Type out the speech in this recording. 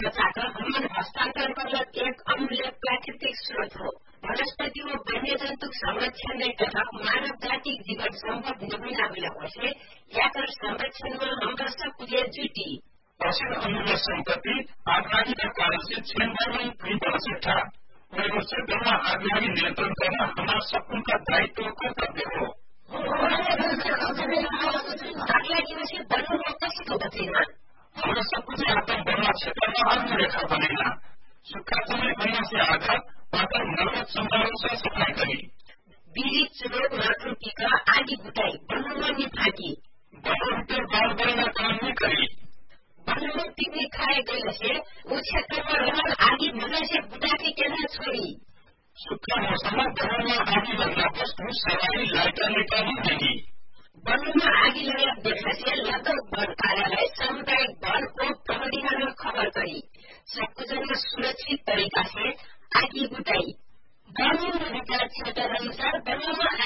बचाकर हमें हस्तांतरण मतलब एक अमूल्य प्राकृतिक स्रोत हो। वनस्पति व वन्य जंतु संरक्षण तथा मानव जाति जीवन संभव नमुना मिलावसे याकर संरक्षण में हम सब जुटी असीम अमूल्य संपत्ति आगलागी का कारण से छीनने में नहीं पड़ सकता। क्षेत्र में आगलागी नियंत्रण करना हमारा सबका दायित्व कर्तव्य हो। आगलागी में से वनों में कैसे तो बचेगा हमें सब कुछ आता बना क्षेत्र में आग रेखा बनेगा। सूखा समय बनने से आघात पाकर मरम्मत संभावना से सफाई करी। बीड़ी चुरोग माथुर टीका आदि बुटाई वनों में निभागी वनों के बाल बना काम नहीं करी। वनों में पिकनिक खाए गए से उस क्षेत्र में रहन आदि मजे से बुटा के कहना छोड़ी। सूखा मौसम में वनों में आगे लगना वस्तु सवारी लाइटर लेकर नहीं देगी। वनों में आगे लगा देखने से लगभग वन कार्यालय सामुदायिक वन को प्रहरीमा में खबर करी। सबको जन सुरक्षित तरीका से आगे बुटाई। ग्रामीण विकास क्षेत्र अनुसार वनों में